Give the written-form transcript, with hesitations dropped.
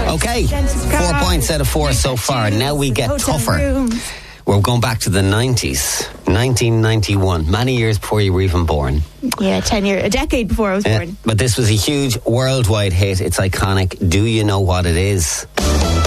Okay, 4 points out of 4 so far. Now we get tougher. We're going back to the 90s, 1991, many years before you were even born. Yeah, a decade before I was born. But this was a huge worldwide hit. It's iconic. Do you know what it is?